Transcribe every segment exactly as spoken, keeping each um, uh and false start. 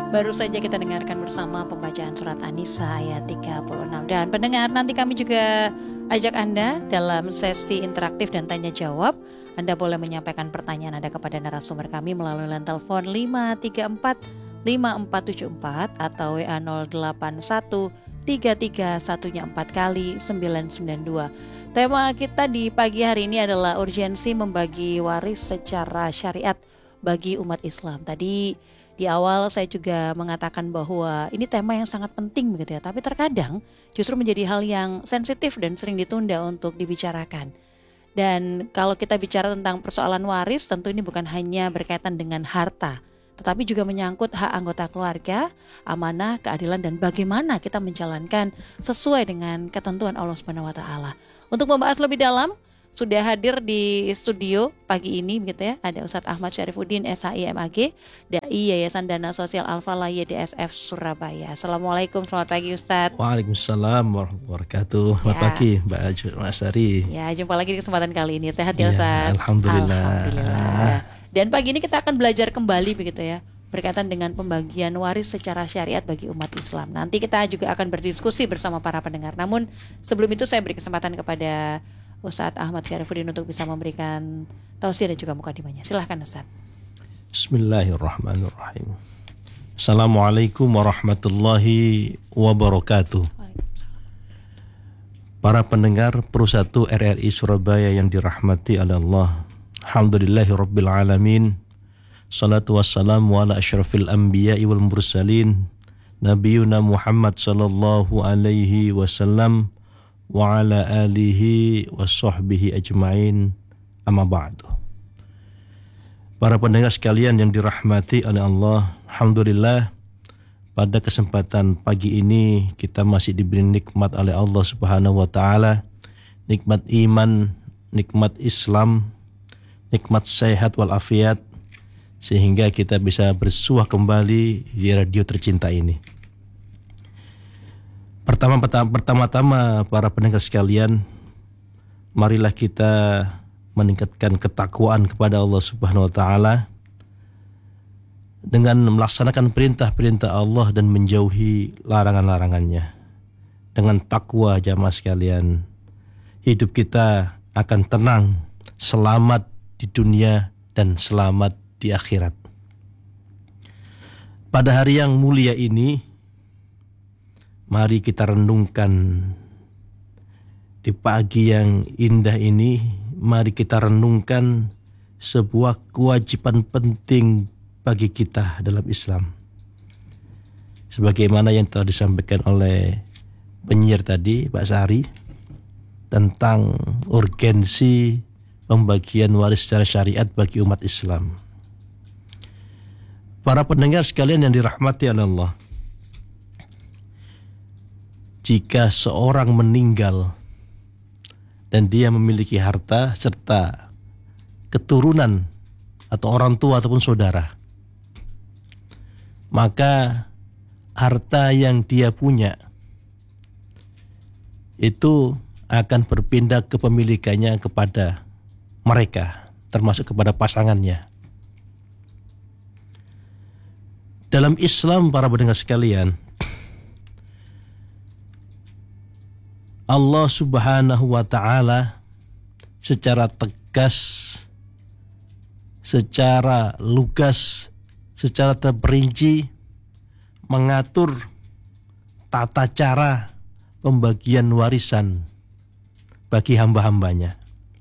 Baru saja kita dengarkan bersama pembacaan surat An-Nisa ayat tiga puluh enam. Dan pendengar, nanti kami juga ajak Anda dalam sesi interaktif dan tanya jawab. Anda boleh menyampaikan pertanyaan Anda kepada narasumber kami melalui line telepon lima tiga empat lima empat tujuh empat atau W A nol delapan satu tiga tiga satunya empat kali sembilan sembilan dua. Tema kita di pagi hari ini adalah urgensi membagi waris secara syariat bagi umat Islam. Tadi di awal saya juga mengatakan bahwa ini tema yang sangat penting begitu ya, tapi terkadang justru menjadi hal yang sensitif dan sering ditunda untuk dibicarakan. Dan kalau kita bicara tentang persoalan waris, tentu ini bukan hanya berkaitan dengan harta, tetapi juga menyangkut hak anggota keluarga, amanah, keadilan, dan bagaimana kita menjalankan sesuai dengan ketentuan Allah Subhanahu wa taala. Untuk membahas lebih dalam, sudah hadir di studio pagi ini begitu ya, ada Ustadz Ahmad Syarifuddin S H I M A G, Dai Yayasan Dana Sosial Al-Falah Y D S F Surabaya. Assalamualaikum, selamat pagi Ustadz. Waalaikumsalam warahmatullahi wabarakatuh. Selamat ya. Pagi Mbak Asari. Ya, jumpa lagi di kesempatan kali ini. Sehat ya, ya Ustadz? Alhamdulillah. Alhamdulillah. Dan pagi ini kita akan belajar kembali begitu ya, berkaitan dengan pembagian waris secara syariat bagi umat Islam. Nanti kita juga akan berdiskusi bersama para pendengar. Namun sebelum itu saya beri kesempatan kepada Ustadz Ahmad Syarifuddin untuk bisa memberikan tausiah dan juga mukadimahnya. Silahkan Ustadz. Bismillahirrahmanirrahim. Assalamualaikum warahmatullahi wabarakatuh. Para pendengar Pro satu R R I Surabaya yang dirahmati oleh Allah. Alhamdulillahirabbil alamin. Salatu wassalamu ala asyrafil anbiya'i wal mursalin. Nabiyuna Muhammad sallallahu alaihi wasallam wa ala alihi wa sahbihi ajma'in, amma ba'du. Para pendengar sekalian yang dirahmati oleh Allah, alhamdulillah pada kesempatan pagi ini kita masih diberi nikmat oleh Allah Subhanahu wa taala, nikmat iman, nikmat Islam, nikmat sehat walafiat, sehingga kita bisa bersuah kembali di radio tercinta ini. Pertama-tama para pendengar sekalian, marilah kita meningkatkan ketakwaan kepada Allah Subhanahu wa taala dengan melaksanakan perintah-perintah Allah dan menjauhi larangan-larangannya. Dengan takwa jamaah sekalian, hidup kita akan tenang, selamat di dunia dan selamat di akhirat. Pada hari yang mulia ini, mari kita renungkan di pagi yang indah ini, mari kita renungkan sebuah kewajiban penting bagi kita dalam Islam. Sebagaimana yang telah disampaikan oleh penyiar tadi, Pak Sari, tentang urgensi pembagian waris secara syariat bagi umat Islam. Para pendengar sekalian yang dirahmati oleh Allah, jika seorang meninggal dan dia memiliki harta serta keturunan atau orang tua ataupun saudara, maka harta yang dia punya itu akan berpindah kepemilikannya kepada mereka, termasuk kepada pasangannya. Dalam Islam, para pendengar sekalian, Allah Subhanahu wa taala secara tegas, secara lugas, secara terperinci mengatur tata cara pembagian warisan bagi hamba-hambanya.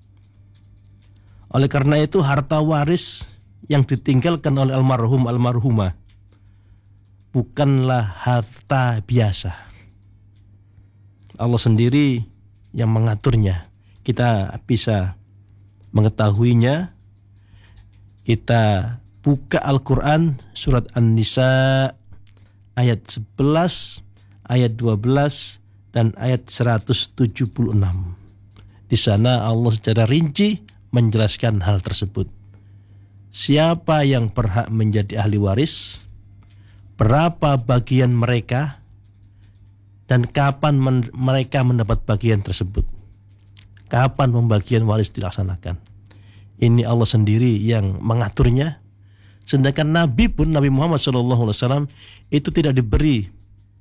Oleh karena itu, harta waris yang ditinggalkan oleh almarhum almarhumah bukanlah harta biasa. Allah sendiri yang mengaturnya. Kita bisa mengetahuinya. Kita buka Al-Quran surat An-Nisa ayat sebelas, ayat dua belas, dan ayat seratus tujuh puluh enam. Di sana Allah secara rinci menjelaskan hal tersebut. Siapa yang berhak menjadi ahli waris, berapa bagian mereka, dan kapan men- mereka mendapat bagian tersebut. Kapan pembagian waris dilaksanakan. Ini Allah sendiri yang mengaturnya Sedangkan Nabi pun, Nabi Muhammad shallallahu alaihi wasallam itu tidak diberi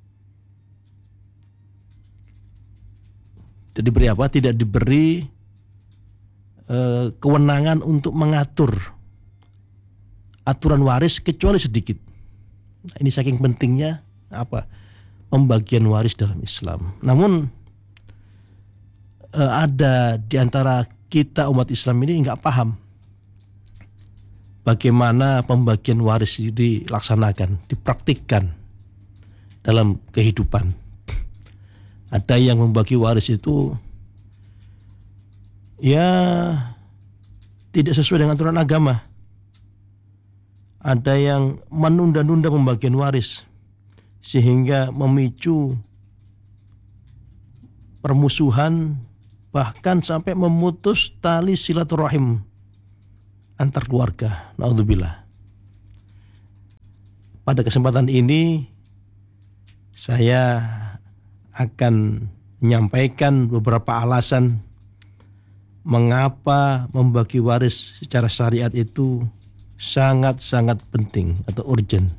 tidak diberi apa? Tidak diberi uh, kewenangan untuk mengatur aturan waris kecuali sedikit. Nah, ini saking pentingnya apa? Pembagian waris dalam Islam. Namun uh, ada di antara kita umat Islam ini nggak paham bagaimana pembagian waris itu dilaksanakan, dipraktikkan dalam kehidupan. Ada yang membagi waris itu ya tidak sesuai dengan aturan agama. Ada yang menunda-nunda pembagian waris sehingga memicu permusuhan, bahkan sampai memutus tali silaturahim antar keluarga. Naudzubillah. Pada kesempatan ini saya akan menyampaikan beberapa alasan mengapa membagi waris secara syariat itu sangat-sangat penting atau urgent.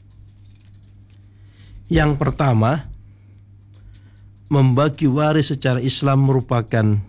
Yang pertama, membagi waris secara Islam merupakan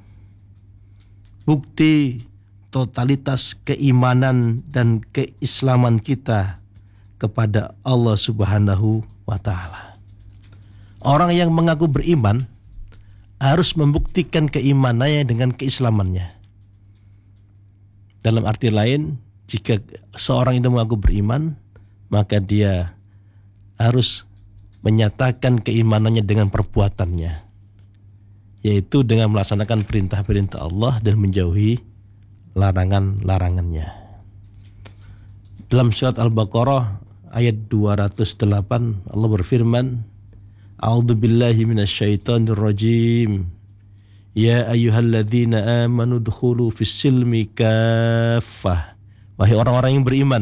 bukti totalitas keimanan dan keislaman kita kepada Allah Subhanahu wa Ta'ala. Orang yang mengaku beriman harus membuktikan keimanannya dengan keislamannya. Dalam arti lain, jika seorang itu mengaku beriman, maka dia harus menyatakan keimanannya dengan perbuatannya, yaitu dengan melaksanakan perintah-perintah Allah dan menjauhi larangan-larangannya. Dalam surat Al-Baqarah ayat dua ratus delapan Allah berfirman, A'udzubillahi minasyaitonir rajim. Ya ayyuhalladzina amanu dkhulu fis-silmi kaffah. Wahai orang-orang yang beriman,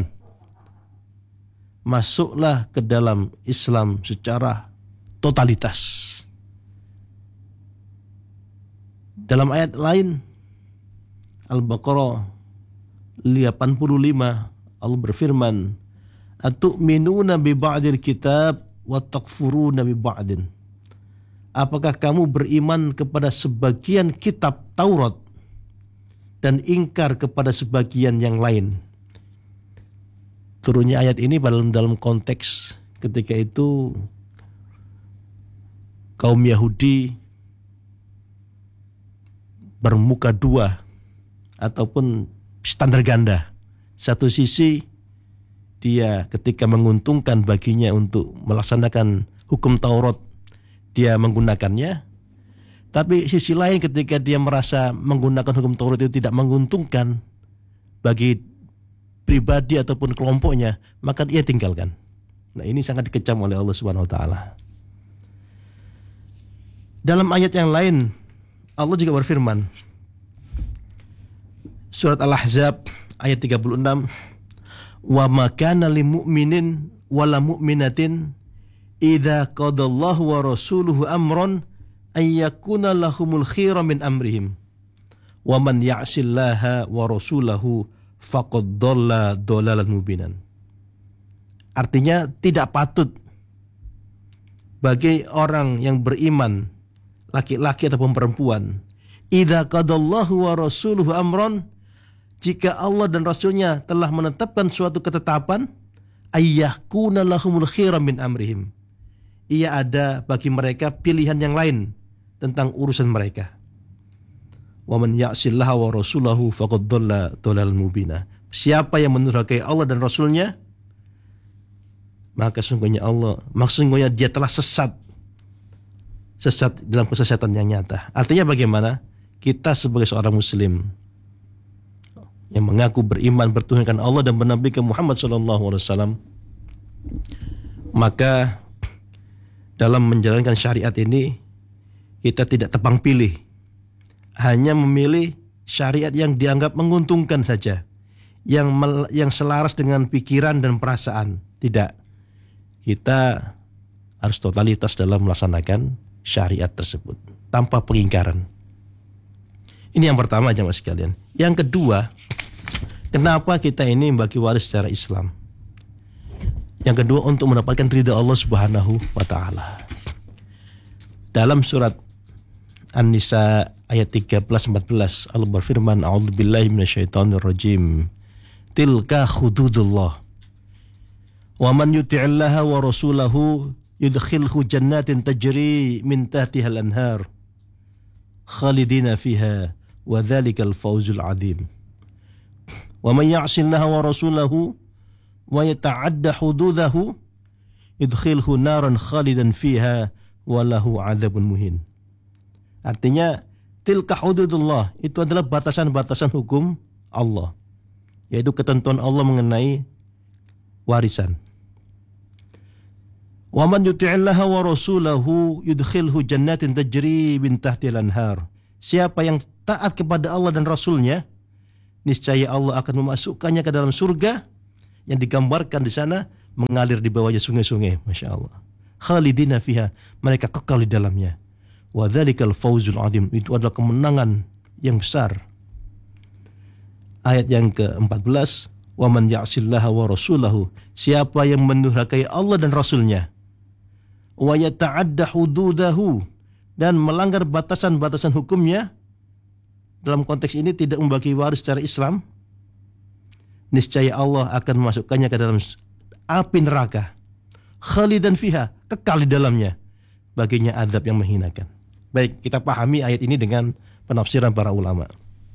masuklah ke dalam Islam secara totalitas. Dalam ayat lain Al-Baqarah delapan puluh lima Allah berfirman, Atu'minuna bi ba'dil kitab wa takfuruna bi ba'din. Apakah kamu beriman kepada sebagian kitab Taurat dan ingkar kepada sebagian yang lain? Turunnya ayat ini dalam dalam konteks ketika itu kaum Yahudi bermuka dua ataupun standar ganda. Satu sisi dia ketika menguntungkan baginya untuk melaksanakan hukum Taurat, dia menggunakannya. Tapi sisi lain ketika dia merasa menggunakan hukum Taurat itu tidak menguntungkan bagi pribadi ataupun kelompoknya, maka dia tinggalkan. Nah, ini sangat dikecam oleh Allah Subhanahu wa Ta'ala. Dalam ayat yang lain Allah juga berfirman, surat Al-Ahzab ayat tiga puluh enam, wa ma kana lil mu'minin wala mu'minatin idza qadallahu wa rasuluhu amran ay yakuna lahumul khiyara min amrihim wa man ya'sillaha wa rasulahu faqad dhalla dhalalan mubinan. Artinya tidak patut bagi orang yang beriman, laki-laki ataupun perempuan, idza qadallahu wa rasuluhu amran, jika Allah dan Rasulnya telah menetapkan suatu ketetapan, ayyakuna lahumul khiyara min amrihim, ia ada bagi mereka pilihan yang lain tentang urusan mereka. Wa man ya'sillaha wa rasulahu faqad dhalla dhalalan mubina. Siapa yang mendurhakai Allah dan Rasulnya, maka sungguhnya Allah, maksudnya dia telah sesat. Sesat dalam kesesatan yang nyata. Artinya bagaimana? Kita sebagai seorang muslim yang mengaku beriman bertuhankan Allah dan menabikan Muhammad sallallahu alaihi wasallam, maka dalam menjalankan syariat ini kita tidak tebang pilih, hanya memilih syariat yang dianggap menguntungkan saja, yang mel, yang selaras dengan pikiran dan perasaan. Tidak, kita harus totalitas dalam melaksanakan syariat tersebut tanpa pengingkaran. Ini yang pertama, jemaah sekalian. Yang kedua, kenapa kita ini membagi waris secara Islam? Yang kedua, untuk mendapatkan ridha Allah Subhanahu wa taala. Dalam surat An-Nisa ayat tiga belas empat belas Allah berfirman, a'udzubillahi minasyaitonirrajim. Tilka hududullah. Wa man yuti'illaha wa rasulahu yudkhilhu jannatin tajri min tahtiha al-anhar khalidina fiha wa dhalikal fawzul 'adzim. Wa man ya'sillaha wa rasulahu wa yata'adda hududahu yudkhilhu naran khalidan fiha wa lahu 'adzabun muhin. Artinya tilka hududullah, itu adalah batasan-batasan hukum Allah, yaitu ketentuan Allah mengenai warisan. Wa man yuti'illaha wa rasulahu yudkhilhu jannatin tajri min tahtiha al-anhar. Siapa yang taat kepada Allah dan Rasulnya, niscaya Allah akan memasukkannya ke dalam surga yang digambarkan di sana mengalir di bawahnya sungai-sungai. Masya Allah. Khalidina fiha, mereka kekal di dalamnya. Wa dzalikal fawzul 'adzim, itu adalah kemenangan yang besar. Ayat yang keempat belas, wa man ya'sillaha wa rasulahu, siapa yang mendurhakai Allah dan Rasulnya, wa yata'adda hududahu, dan melanggar batasan-batasan hukumnya, dalam konteks ini tidak membagi waris secara Islam, niscaya Allah akan memasukkannya ke dalam api neraka, khalidan fiha, kekal di dalamnya, baginya azab yang menghinakan. Baik, kita pahami ayat ini dengan penafsiran para ulama.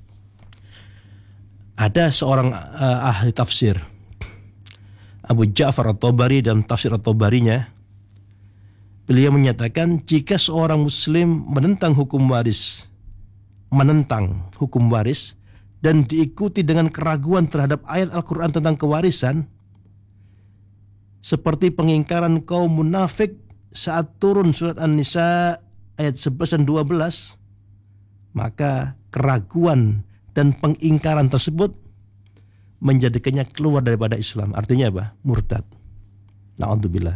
Ada seorang uh, ahli tafsir, Abu Ja'far At-Tabari, dalam tafsir At-Tabarinya, beliau menyatakan jika seorang muslim menentang hukum waris, menentang hukum waris dan diikuti dengan keraguan terhadap ayat Al-Quran tentang kewarisan, seperti pengingkaran kaum munafik saat turun surat An-Nisa ayat sebelas dan dua belas, maka keraguan dan pengingkaran tersebut menjadikannya keluar daripada Islam. Artinya apa? Murtad. Na'udzubillah.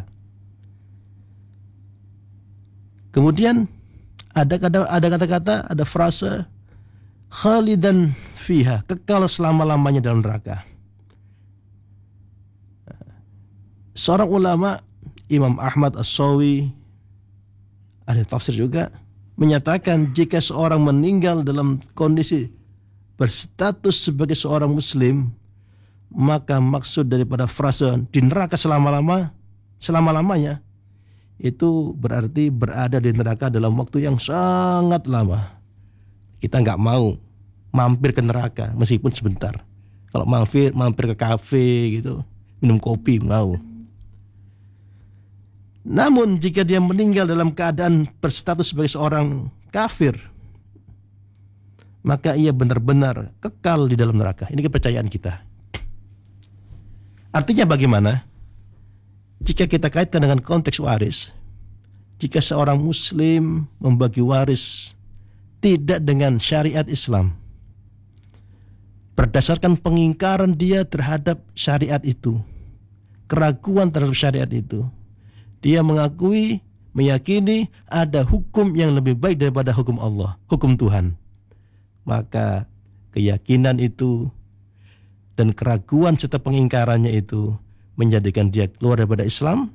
Kemudian ada kata, ada kata-kata, ada frase khalidan fiha, kekal selama-lamanya dalam neraka. Seorang ulama, Imam Ahmad As-Sawi, ahli tafsir juga, menyatakan jika seorang meninggal dalam kondisi berstatus sebagai seorang muslim, maka maksud daripada frase di neraka selama-lama, selama-lamanya, itu berarti berada di neraka dalam waktu yang sangat lama. Kita nggak mau mampir ke neraka meskipun sebentar. Kalau mampir mampir ke kafe gitu, minum kopi mau. Namun jika dia meninggal dalam keadaan berstatus sebagai seorang kafir, maka ia benar-benar kekal di dalam neraka. Ini kepercayaan kita. Artinya bagaimana? Jika kita kaitkan dengan konteks waris, jika seorang muslim membagi waris tidak dengan syariat Islam, berdasarkan pengingkaran dia terhadap syariat itu, keraguan terhadap syariat itu, dia mengakui, meyakini ada hukum yang lebih baik daripada hukum Allah, hukum Tuhan, maka keyakinan itu dan keraguan serta pengingkarannya itu menjadikan dia keluar daripada Islam.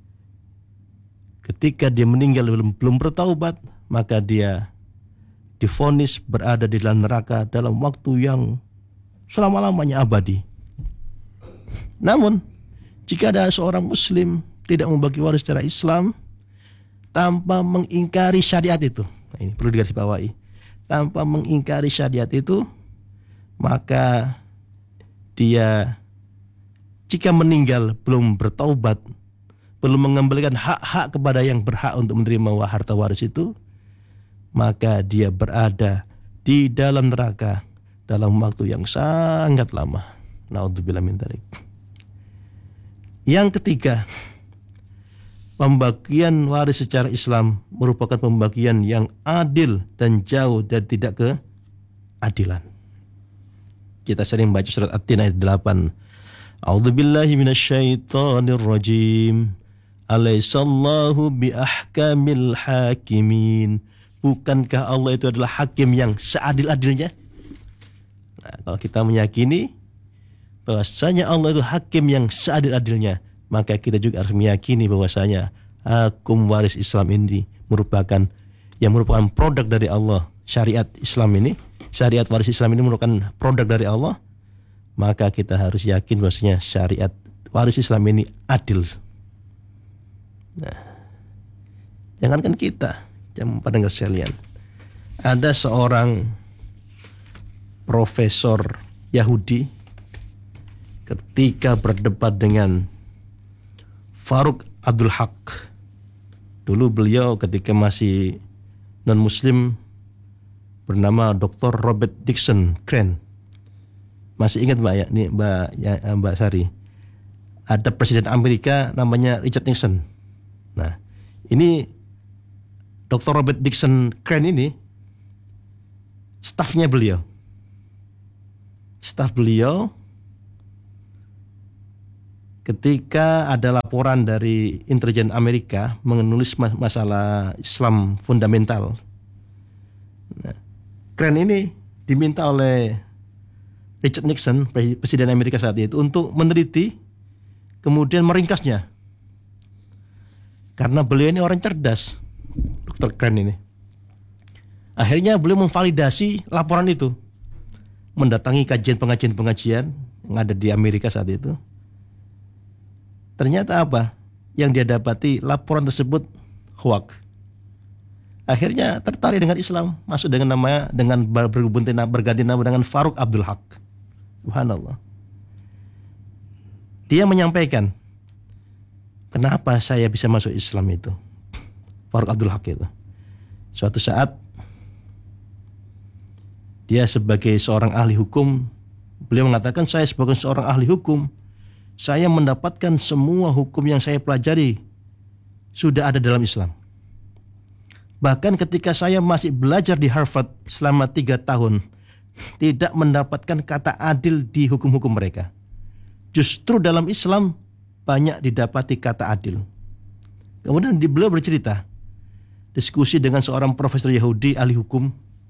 Ketika dia meninggal belum, belum bertaubat, maka dia divonis berada di dalam neraka dalam waktu yang selama-lamanya abadi. Namun jika ada seorang muslim tidak membagi waris secara Islam tanpa mengingkari syariat itu, nah ini perlu digarisbawahi, tanpa mengingkari syariat itu, maka dia jika meninggal belum bertaubat, belum mengembalikan hak-hak kepada yang berhak untuk menerima harta waris itu, maka dia berada di dalam neraka dalam waktu yang sangat lama. Na'udzubillah min dzalik. Yang ketiga, pembagian waris secara Islam merupakan pembagian yang adil dan jauh dari tidak keadilan. Kita sering baca surat At-Tin ayat delapan. A'udzubillahi minasyaitonir rajim. Alaihissallahu biahkamil hakimin. Bukankah Allah itu adalah hakim yang seadil-adilnya? Nah, kalau kita meyakini bahwasanya Allah itu hakim yang seadil-adilnya, maka kita juga harus meyakini bahwasanya hukum waris Islam ini merupakan yang merupakan produk dari Allah. Syariat Islam ini, syariat waris Islam ini merupakan produk dari Allah. Maka kita harus yakin bahwasanya syariat waris Islam ini adil. Nah, jangankan kita, jangan pada sekalian. Ada seorang profesor Yahudi ketika berdebat dengan Farouk Abdul Haq. Dulu beliau ketika masih non-muslim bernama doktor Robert Dixon Crane. Masih ingat Mbak ya, nih Mbak ya, Mbak Sari. Ada presiden Amerika namanya Richard Nixon. Nah, ini doktor Robert Dixon Crane ini stafnya beliau. Staf beliau ketika ada laporan dari intelijen Amerika menulis masalah Islam fundamental. Nah, Crane ini diminta oleh Richard Nixon, presiden Amerika saat itu, untuk meneliti kemudian meringkasnya. Karena beliau ini orang cerdas, doktor Crane ini. Akhirnya beliau memvalidasi laporan itu, mendatangi kajian pengajian-pengajian yang ada di Amerika saat itu. Ternyata apa? Yang dia dapati laporan tersebut hoax. Akhirnya tertarik dengan Islam, masuk dengan nama dengan berganti nama, berganti nama dengan Farouk Abdul Haq. Subhanallah. Dia menyampaikan, kenapa saya bisa masuk Islam itu? Farouk Abdul Haq itu. Suatu saat dia sebagai seorang ahli hukum, beliau mengatakan, saya sebagai seorang ahli hukum, saya mendapatkan semua hukum yang saya pelajari sudah ada dalam Islam. Bahkan ketika saya masih belajar di Harvard selama tiga tahun, tidak mendapatkan kata adil di hukum-hukum mereka. Justru dalam Islam banyak didapati kata adil. Kemudian beliau bercerita, diskusi dengan seorang profesor Yahudi ahli hukum,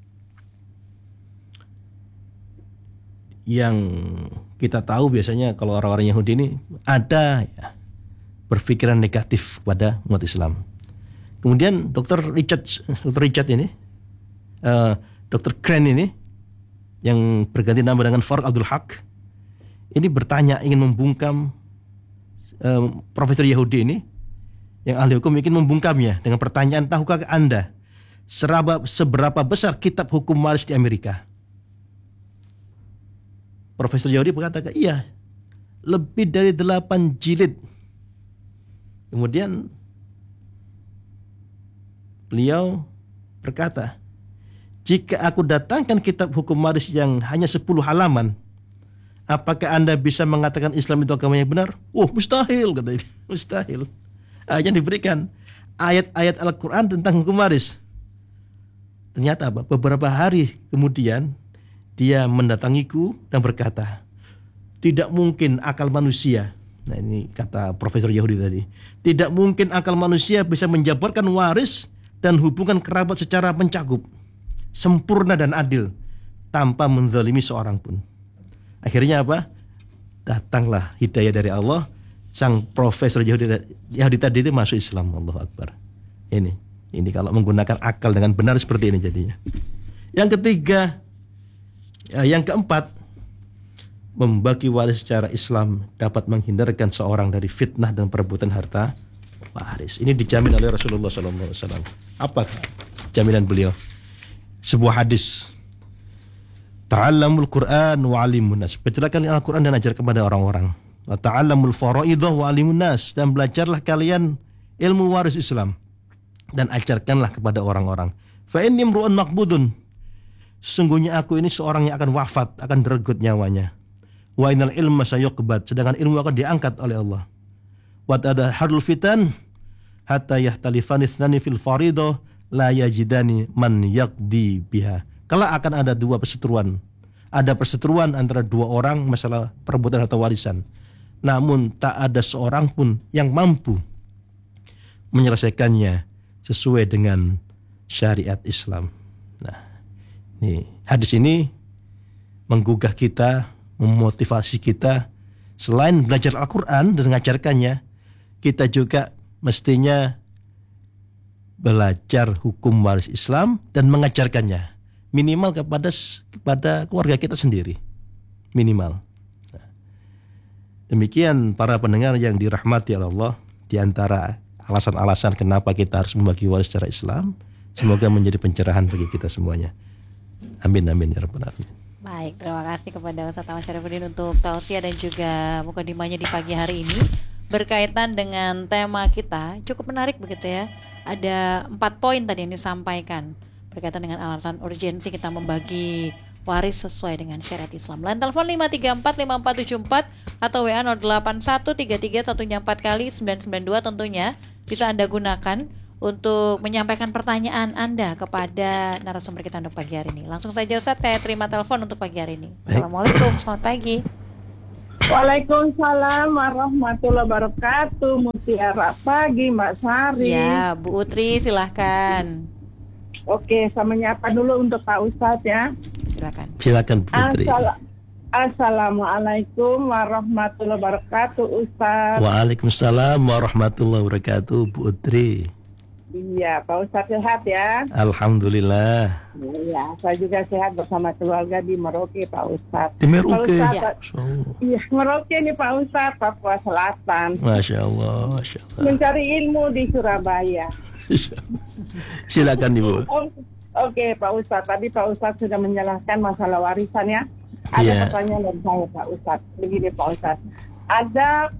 yang kita tahu biasanya kalau orang-orang Yahudi ini ada ya, berpikiran negatif pada umat Islam. Kemudian dokter Richard, dokter Richard ini, uh, dokter Crane ini, yang berganti nama dengan Farouk Abdul Haq, ini bertanya, ingin membungkam uh, profesor Yahudi ini, yang ahli hukum, ingin membungkamnya dengan pertanyaan, tahukah Anda seraba, seberapa besar kitab hukum waris di Amerika? Profesor Yahudi berkata, iya, lebih dari delapan jilid. Kemudian beliau berkata, jika aku datangkan kitab hukum waris yang hanya sepuluh halaman, apakah Anda bisa mengatakan Islam itu agama yang benar? Oh, mustahil, katanya. Mustahil. Hanya diberikan ayat-ayat Al-Quran tentang hukum waris. Ternyata apa? Beberapa hari kemudian dia mendatangiku dan berkata, tidak mungkin akal manusia. Nah, ini kata profesor Yahudi tadi. Tidak mungkin akal manusia bisa menjabarkan waris dan hubungan kerabat secara mencakup, sempurna dan adil, tanpa menzalimi seorang pun. Akhirnya apa? Datanglah hidayah dari Allah. Sang profesor Yahudi, Yahudi tadi itu masuk Islam. Allahu Akbar. Ini, ini kalau menggunakan akal dengan benar seperti ini jadinya. Yang ketiga, ya, yang keempat, membagi waris secara Islam dapat menghindarkan seorang dari fitnah dan perebutan harta waris. Ini dijamin oleh Rasulullah shallallahu alaihi wasallam. Apa jaminan beliau? Sebuah hadis, ta'allamul Qur'an wa 'alimun nas. Bacalah Al-Qur'an dan ajar kepada orang-orang. Wa ta'allamul faraidah wa 'alimun nas. Dan belajarlah kalian ilmu waris Islam dan ajarkanlah kepada orang-orang. Fa inni imru'un maqbudun. Sesungguhnya aku ini seorang yang akan wafat, akan diregut nyawanya. Wa innal ilma sayuqbad. Sedangkan ilmu akan diangkat oleh Allah. Wa tadharul fitan hatta yahtalifani ithnani fil faridah la yajidani man yaqdi biha. Kalau akan ada dua perseteruan, ada perseteruan antara dua orang masalah perebutan harta warisan, namun tak ada seorang pun yang mampu menyelesaikannya sesuai dengan syariat Islam. Nah, nih hadis ini menggugah kita, memotivasi kita, selain belajar Al-Quran dan mengajarkannya, kita juga mestinya belajar hukum waris Islam dan mengajarkannya minimal kepada kepada keluarga kita sendiri, minimal. Nah, demikian para pendengar yang dirahmati Allah, di antara alasan-alasan kenapa kita harus membagi waris secara Islam, semoga menjadi pencerahan bagi kita semuanya. Amin amin ya rabbal alamin. Baik, terima kasih kepada Ustaz Ahmad Syarifuddin untuk tausiah dan juga mukadimahnya di pagi hari ini berkaitan dengan tema kita. Cukup menarik begitu ya. Ada empat poin tadi yang disampaikan berkaitan dengan alasan urgensi kita membagi waris sesuai dengan syariat Islam. Line telepon lima tiga empat lima empat tujuh empat atau W A nol delapan satu tiga tiga satu empat kali sembilan sembilan dua tentunya bisa Anda gunakan untuk menyampaikan pertanyaan Anda kepada narasumber kita untuk pagi hari ini. Langsung saja Ustaz, saya terima telepon untuk pagi hari ini. Assalamualaikum, selamat pagi. Waalaikumsalam warahmatullahi wabarakatuh. Mutiara pagi Mbak Sari. Ya, Bu Utri silahkan. Oke, saya menyapa dulu untuk Pak Ustadz ya. Silakan. Silakan Bu Utri. Assal- Assalamualaikum warahmatullahi wabarakatuh Ustadz. Waalaikumsalam warahmatullahi wabarakatuh Bu Utri. Iya, Pak Ustadz sehat ya. Alhamdulillah. Iya, saya juga sehat bersama keluarga di Merauke Pak Ustadz. Di Merauke. Pak Ustadz, iya, Merauke nih Pak Ustadz, Papua Selatan. Masya Allah, Masya Allah. Mencari ilmu di Surabaya. Silakan Ibu. Oh, Oke Pak Ustadz, tadi Pak Ustadz sudah menjelaskan masalah warisan ya. Ada Iya. pertanyaan dari saya Pak Ustadz. Begini Pak Ustadz, ada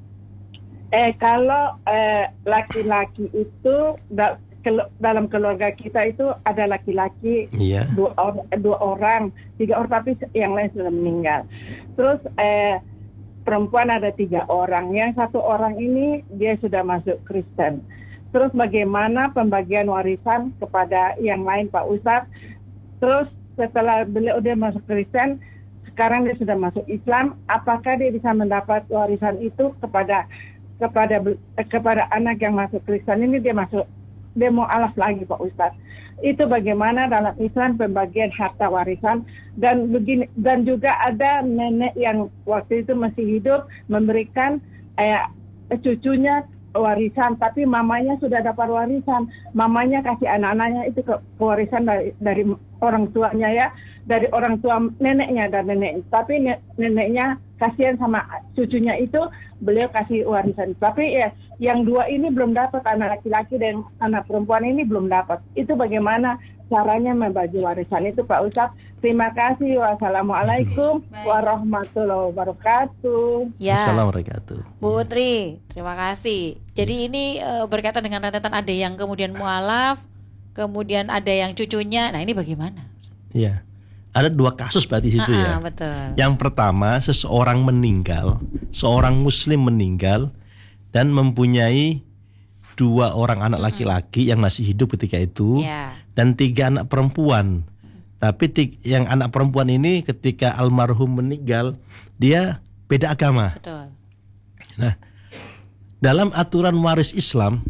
eh kalau eh, laki-laki itu da, kelu, dalam keluarga kita itu ada laki-laki Iya. dua, or, dua orang, tiga orang tapi yang lain sudah meninggal. Terus eh, perempuan ada tiga orang, yang satu orang ini dia sudah masuk Kristen. Terus bagaimana pembagian warisan kepada yang lain Pak Ustadz? Terus setelah beliau dia masuk Kristen, sekarang dia sudah masuk Islam, apakah dia bisa mendapat warisan itu kepada kepada kepada anak yang masuk Kristen ini? Dia masuk, dia mau alaf lagi Pak Ustadz. Itu bagaimana dalam Islam pembagian harta warisan? Dan begini, dan juga ada nenek yang waktu itu masih hidup memberikan eh, cucunya warisan, tapi mamanya sudah dapat warisan, mamanya kasih anak-anaknya itu ke warisan dari dari orang tuanya ya, dari orang tua neneknya dan nenek, tapi neneknya kasihan sama cucunya itu, beliau kasih warisan. Tapi ya yang dua ini belum dapat, anak laki-laki dan anak perempuan ini belum dapat. Itu bagaimana caranya membagi warisan itu Pak Ustadz? Terima kasih. Wassalamualaikum warahmatullahi wabarakatuh. Ya. Assalamualaikum. Bu Utri, terima kasih. Jadi ini e, berkaitan dengan rentetan ada yang kemudian mualaf, kemudian ada yang cucunya. Nah, ini bagaimana? Iya. Ada dua kasus berarti situ Ah, ya. ah, betul. Yang pertama, seseorang meninggal, seorang muslim meninggal dan mempunyai dua orang anak laki-laki yang masih hidup ketika itu, Ya. dan tiga anak perempuan. Tapi ti- yang anak perempuan ini ketika almarhum meninggal, dia beda agama. Betul. Nah, dalam aturan waris Islam,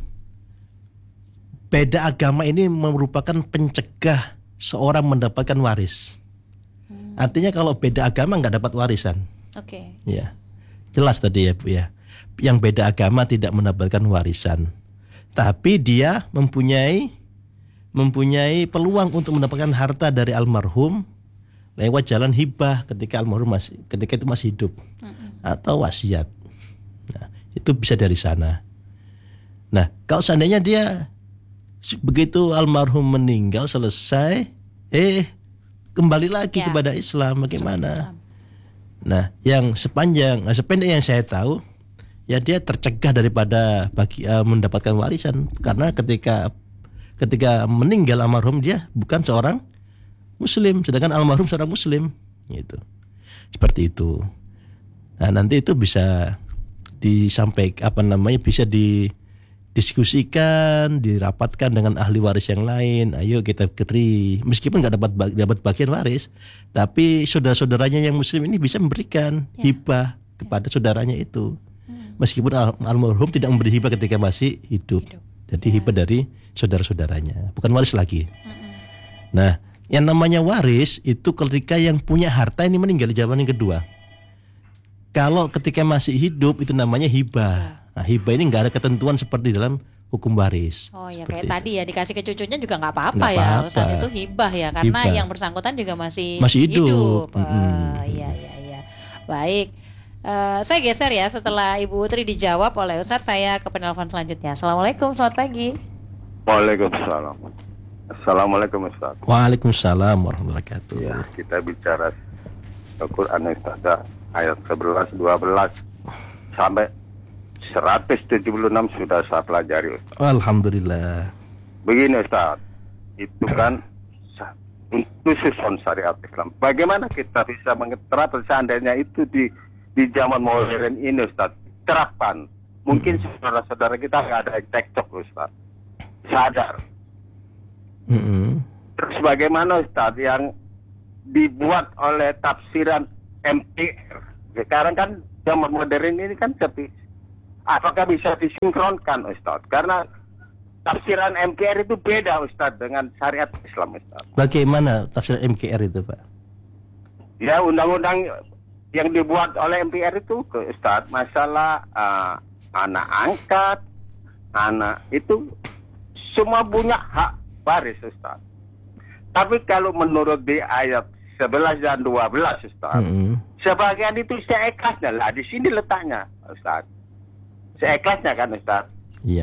beda agama ini merupakan pencegah seorang mendapatkan waris. Artinya kalau beda agama nggak dapat warisan. Oke. Ya, jelas tadi ya Bu ya. Yang beda agama tidak mendapatkan warisan, tapi dia mempunyai mempunyai peluang untuk mendapatkan harta dari almarhum lewat jalan hibah ketika almarhum masih ketika itu masih hidup, atau wasiat. Nah, itu bisa dari sana. Nah, kalau seandainya dia begitu almarhum meninggal selesai, eh kembali lagi Ya. kepada Islam, bagaimana? Islam. Nah, yang sepanjang nah, sependek yang saya tahu, ya dia tercegah daripada bagi uh, mendapatkan warisan karena ketika ketika meninggal almarhum dia bukan seorang muslim, sedangkan almarhum seorang muslim, gitu. Seperti itu. Nah, nanti itu bisa disampaikan apa namanya bisa didiskusikan, dirapatkan dengan ahli waris yang lain. Ayo kita beri, meskipun nggak dapat dapat bagian waris, tapi saudara-saudaranya yang muslim ini bisa memberikan Ya. hibah kepada saudaranya itu. Meskipun al- almarhum tidak memberi hibah ketika masih hidup. Hidup. Jadi Ya. hibah dari saudara-saudaranya, bukan waris lagi. Nah, yang namanya waris itu ketika yang punya harta ini meninggal di zaman yang kedua. Kalau ketika masih hidup itu namanya hibah Nah, hibah ini nggak ada ketentuan seperti dalam hukum waris. Oh ya, Seperti kayak itu. tadi ya dikasih ke cucunya juga nggak apa-apa Nggak ya. apa-apa. Saat itu hibah ya, karena Hibah. yang bersangkutan juga masih Masih hidup. Ah, Mm-mm. iya iya iya. Baik. Eh, saya geser ya, setelah Ibu Utri dijawab oleh Ustadz, saya ke penelpon selanjutnya. Assalamualaikum, selamat pagi. Waalaikumsalam. Assalamualaikum Ustaz. Waalaikumsalam warahmatullahi wabarakatuh. Ya, kita bicara Al-Quran Ustaz, ayat sebelas, dua belas sampai seratus tujuh puluh enam sudah saya pelajari Ustaz. Alhamdulillah. Begini Ustaz, itu kan sa- untuk susun syariat Islam. Bagaimana kita bisa mengeterapkan seandainya itu di di zaman modern ini Ustaz, terapkan. Mungkin saudara-saudara kita nggak ada yang cekcok Ustaz. Sadar. Mm-mm. Terus bagaimana Ustaz yang dibuat oleh tafsiran M P R? Sekarang kan zaman modern ini kan seperti, apakah bisa disinkronkan Ustaz? Karena tafsiran M P R itu beda Ustaz dengan syariat Islam Ustaz. Bagaimana tafsir M K R itu, Pak? Ya, undang-undang yang dibuat oleh M P R itu ke Ustaz, masalah uh, anak angkat, anak itu semua punya hak waris Ustaz. Tapi kalau menurut di ayat sebelas dan dua belas Ustaz, Mm-mm. sebagian itu seikhlasnya lah, di sini letaknya Ustaz. Seikhlasnya kan Ustaz. Iya.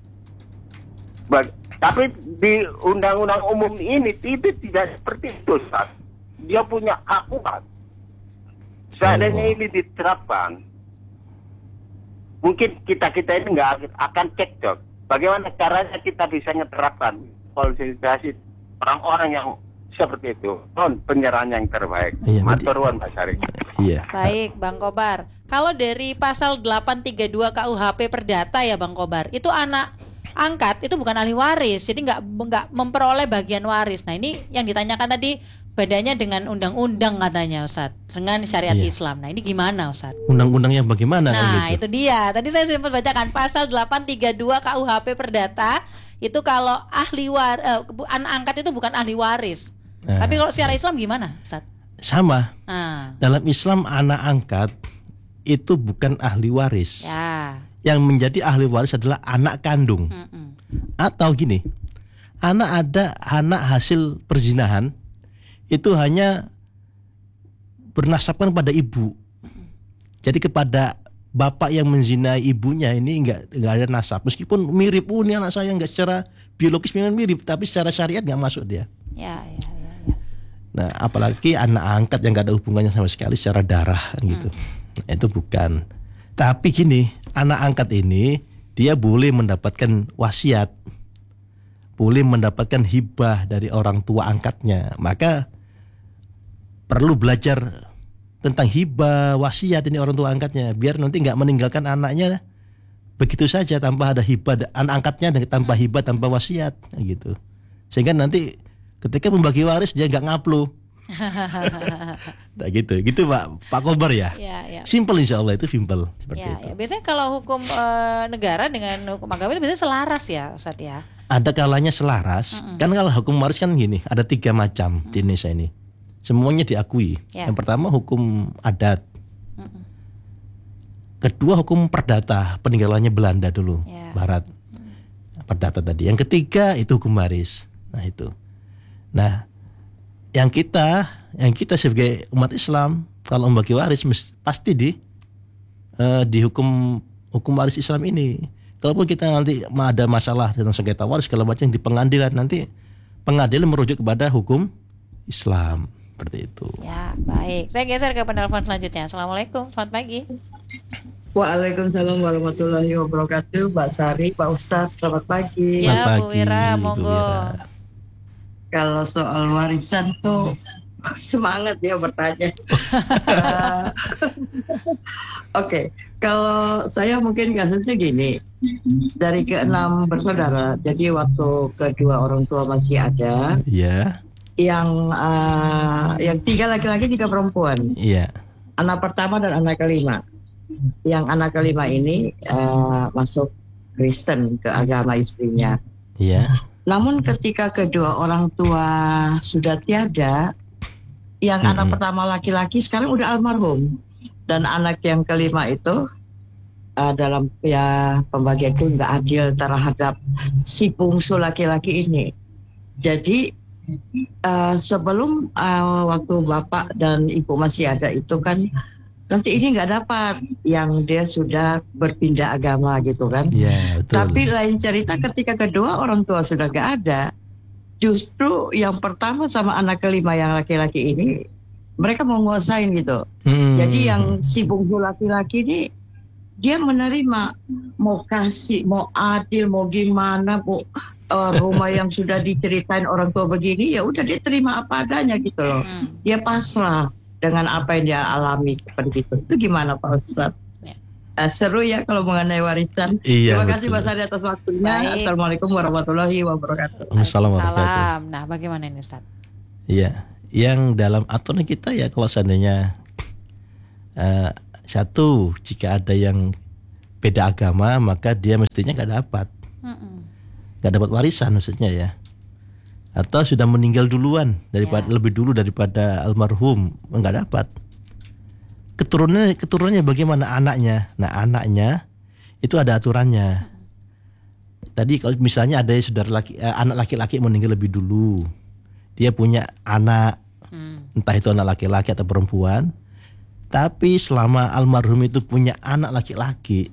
Bag- tapi di undang-undang umum ini itu tidak seperti itu Ustaz. Dia punya hak kuat. Seandainya Oh. ini diterapkan, mungkin kita-kita ini nggak akan cekcok. Bagaimana caranya kita bisa menerapkan konsolidasi orang-orang yang seperti itu? Non penyerahan yang terbaik. Iya, Matur nuwun Pak Syarif. Iya. Baik, Bang Kobar. Kalau dari pasal delapan tiga dua K U H P Perdata ya Bang Kobar, itu anak angkat itu bukan ahli waris, jadi nggak nggak memperoleh bagian waris. Nah ini yang ditanyakan tadi bedanya dengan undang-undang katanya Ustaz, dengan syariat Iya. Islam. Nah ini gimana Ustaz? Undang-undang yang bagaimana kan Nah gitu? itu dia. Tadi saya sempat bacakan pasal delapan tiga dua K U H P Perdata itu kalau ahli war, eh, anak angkat itu bukan ahli waris. Nah, Tapi kalau secara Islam gimana Ustaz? sama. Nah, Dalam Islam anak angkat itu bukan ahli waris. ya. Yang menjadi ahli waris adalah anak kandung. Mm-mm. Atau gini, anak ada anak hasil perzinahan itu hanya bernasabkan pada ibu. Jadi kepada bapak yang menzinai ibunya ini enggak enggak ada nasab. Meskipun mirip, oh ini anak saya enggak secara biologis memang mirip, tapi secara syariat enggak masuk dia. Ya, ya, ya, ya. Nah, apalagi anak angkat yang enggak ada hubungannya sama sekali secara darah kan gitu. Nah, itu bukan. Tapi gini, anak angkat ini dia boleh mendapatkan wasiat, boleh mendapatkan hibah dari orang tua angkatnya. Maka perlu belajar tentang hibah, wasiat ini orang tua angkatnya, biar nanti nggak meninggalkan anaknya begitu saja tanpa ada hibah, anak angkatnya dan tanpa hibah, tanpa wasiat gitu. Sehingga nanti ketika membagi waris dia nggak ngaplu. Nah gitu, gitu Pak Pak Kobar ya. Ya, ya. Simple insya Allah, itu simple seperti Ya, itu. ya. Biasanya kalau hukum eh, negara dengan hukum agama itu biasanya selaras ya, Ustaz ya. Ada kalanya selaras. Mm-mm. Kan kalau hukum waris kan gini, ada tiga macam di Indonesia ini. Semuanya diakui. Ya. Yang pertama hukum adat. Mm-mm. Kedua hukum perdata, peninggalannya Belanda dulu, Ya. Barat. Perdata tadi. Yang ketiga itu hukum waris. Nah itu. Nah, yang kita, yang kita sebagai umat Islam kalau membagi waris mesti, pasti di eh, di hukum hukum waris Islam ini. Kalaupun kita nanti ada masalah tentang sengketa waris segala macam di pengadilan, nanti pengadilan merujuk kepada hukum Islam seperti itu. Ya, baik. Saya geser ke penelpon selanjutnya. Assalamualaikum, selamat pagi. Waalaikumsalam warahmatullahi wabarakatuh, Mbak Sari, Pak Ustadz, selamat pagi. Ya, Selamat Bu Wira, pagi, Bu monggo. Wira. Kalau soal warisan tuh semangat ya bertanya. Oke, kalau saya mungkin kasusnya gini, dari keenam bersaudara, jadi waktu kedua orang tua masih ada, Iya, yang uh, yang tiga laki-laki tiga perempuan, iya. anak pertama dan anak kelima. Yang anak kelima ini uh, masuk Kristen ke agama istrinya. Iya. Namun ketika kedua orang tua sudah tiada, yang Mm-mm. anak pertama laki-laki sekarang udah almarhum, dan anak yang kelima itu uh, dalam ya pembagian itu nggak adil terhadap si bungsu laki-laki ini. Jadi uh, sebelum uh, waktu bapak dan ibu masih ada itu kan nanti ini nggak dapat yang dia sudah berpindah agama gitu kan. Iya, betul. Tapi lain cerita ketika kedua orang tua sudah nggak ada, justru yang pertama sama anak kelima yang laki-laki ini mereka mau nguasain gitu. Hmm. Jadi yang si bungsu laki-laki ini dia menerima, mau kasih, mau adil, mau gimana, mau uh, rumah yang sudah diceritain orang tua begini, ya udah dia terima apa adanya gitu loh. Hmm. Dia pasrah dengan apa yang dia alami seperti itu. Itu gimana Pak Ustadz? Ya. Uh, seru ya kalau mengenai warisan. Iya, Terima kasih betul. Mas Adi atas waktunya. Baik. Assalamualaikum warahmatullahi wabarakatuh. Assalamualaikum warahmatullahi wabarakatuh. Salam. Nah, bagaimana ini Ustaz? Iya, yang dalam aturan kita ya kalau seandainya uh, satu, jika ada yang beda agama maka dia mestinya nggak dapat, Mm-mm. nggak dapat warisan maksudnya ya. Atau sudah meninggal duluan daripada Ya. lebih dulu daripada almarhum nggak dapat. Keturunannya keturunannya bagaimana anaknya? Nah anaknya itu ada aturannya. Tadi kalau misalnya ada saudara laki, eh, anak laki-laki meninggal lebih dulu, dia punya anak, Hmm. entah itu anak laki-laki atau perempuan, tapi selama almarhum itu punya anak laki-laki,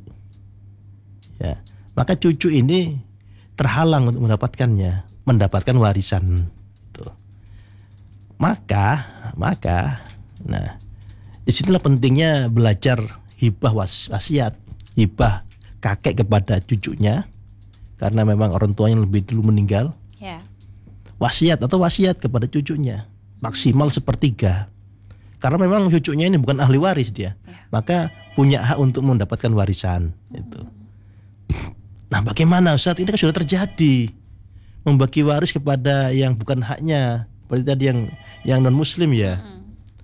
ya maka cucu ini terhalang untuk mendapatkannya, mendapatkan warisan itu. Maka, maka, nah disitulah pentingnya belajar hibah was, wasiat, hibah kakek kepada cucunya, karena memang orang tuanya lebih dulu meninggal. Ya. Wasiat atau wasiat kepada cucunya maksimal sepertiga, karena memang cucunya ini bukan ahli waris dia, Ya. maka punya hak untuk mendapatkan warisan itu. Nah bagaimana Ustaz, ini kan sudah terjadi membagi waris kepada yang bukan haknya, seperti tadi yang yang non muslim ya. Mm-mm.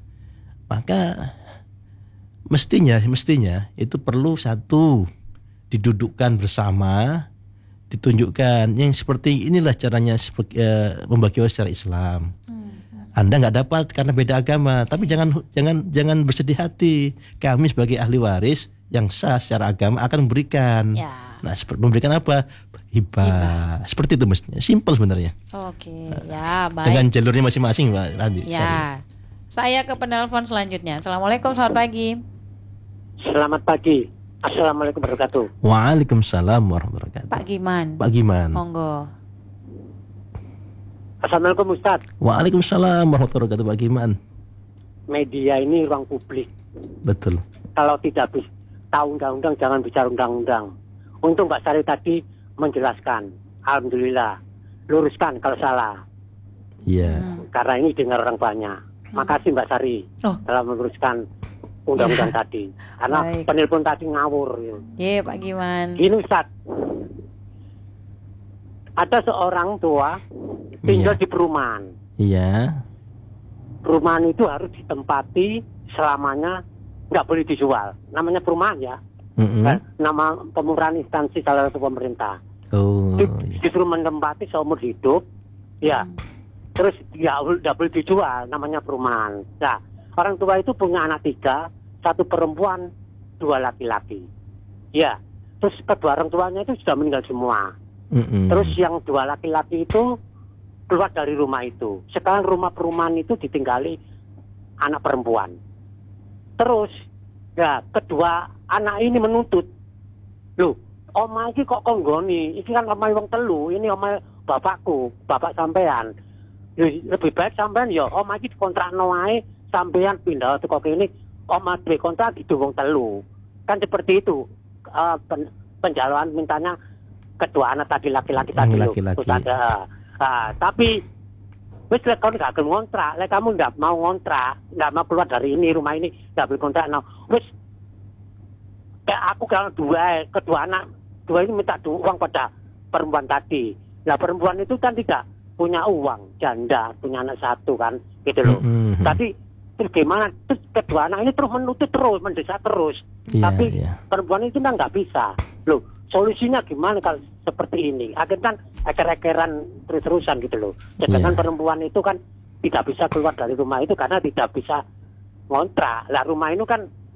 Maka mestinya mestinya itu perlu satu didudukkan bersama, ditunjukkan yang seperti inilah caranya seperti, uh, membagi waris secara Islam. Mm-mm. Anda nggak dapat karena beda agama, tapi jangan jangan jangan bersedih hati. Kami sebagai ahli waris yang sah secara agama akan memberikan. Ya. Nah, seperti memberikan apa? Hibah. Hibah. Seperti itu mestinya. Simpel sebenarnya. Oke, ya Dengan baik. jalurnya masing-masing, Pak Radi. Sorry. Ya. Saya ke penelpon selanjutnya. Assalamualaikum, selamat pagi. Selamat pagi. Assalamualaikum warahmatullahi wabarakatuh. Waalaikumsalam warahmatullahi wabarakatuh. Pak Giman. Pak Giman. Monggo. Assalamualaikum Ustaz. Waalaikumsalam warahmatullahi wabarakatuh, Pak Giman. Media ini ruang publik. Betul. Kalau tidak bisa tahu undang-undang, jangan bicara undang-undang. Untuk Mbak Sari tadi menjelaskan. Alhamdulillah. Luruskan kalau salah. Iya. Hmm. Karena ini dengar orang banyak. Makasih Mbak Sari Oh. dalam meluruskan undang-undang tadi. Karena Baik. penelpon tadi ngawur. Ye, Pak Giman. Gini Ustaz. Ada seorang tua tinggal Iya. di perumahan. Iya. Perumahan itu harus ditempati selamanya, nggak boleh dijual. Namanya perumahan ya. Mm-mm. Eh, nama pemerintahan instansi salah satu pemerintah. Oh. Di- Iya. Disuruh menempati seumur hidup, ya. Terus ya nggak boleh dijual, namanya perumahan. Nah, orang tua itu punya anak tiga, satu perempuan, dua laki-laki. Ya. Terus kedua orang tuanya itu sudah meninggal semua. Mm-mm. Terus yang dua laki-laki itu keluar dari rumah itu. Sekarang rumah perumahan itu ditinggali anak perempuan. Terus ya kedua anak ini menuntut, loh, oma iki kok konggoni, iki kan omah wong telu, ini omah bapakku, bapak sampean. Loh, lebih baik sampean ya omah iki dikontrakno wae, sampean pindah teko kene, omah duwe kontrak di wong telu. Kan seperti itu. Uh, pen, penjaluan mintanya kedua anak tadi laki-laki tadi Yang loh. laki-laki. Terus ada, ah, tapi wis lek kamu gak gelem ngontrak, lek kamu nggak mau ngontrak, nggak mau keluar dari ini rumah ini, nggak boleh kontrak, no. Wis kayak aku kalau dua kedua anak dua ini minta du- uang pada perempuan tadi. Nah perempuan itu kan tidak punya uang, janda, punya anak satu kan, gitu loh. Mm-mm. Tadi terus gimana? Terus kedua anak ini terus menuntut terus, mendesak terus. Iya, Tapi iya. perempuan itu kan nggak bisa. Loh, solusinya gimana kalau seperti ini? Akhirnya kan eker-ekeran terus-terusan gitu loh. Sedangkan Iya. perempuan itu kan tidak bisa keluar dari rumah itu karena tidak bisa ngontrak. Lah rumah itu kan